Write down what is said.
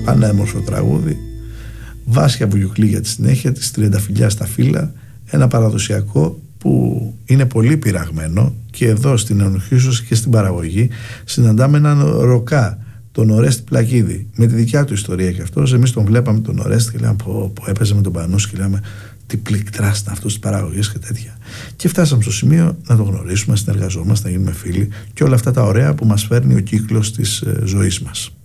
πανέμορφο τραγούδι, Βάσια Βουγιουκλή για τη συνέχεια της, Τριανταφυλλιά στα φύλλα, ένα παραδοσιακό που είναι πολύ πειραγμένο, και εδώ στην ενοχήσωση και στην παραγωγή συναντάμε έναν ροκά, τον Ορέστη Πλακίδη, με τη δικιά του ιστορία και αυτός. Εμείς τον βλέπαμε τον Ορέστη και λέμε που έπαιζε με τον Πανούση και λέμε τι πληκτράς είναι αυτός της παραγωγής και τέτοια. Και φτάσαμε στο σημείο να τον γνωρίσουμε, να συνεργαζόμαστε, να γίνουμε φίλοι και όλα αυτά τα ωραία που μας φέρνει ο κύκλος της ζωής μας.